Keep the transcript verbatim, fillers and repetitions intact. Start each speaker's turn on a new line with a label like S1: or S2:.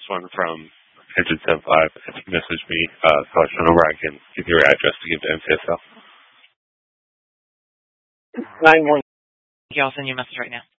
S1: this one from Engine seven five. If you message me uh, question over, I can give you your address to give to M C S L.
S2: nine one.
S3: Yeah, I'll send you a message right now.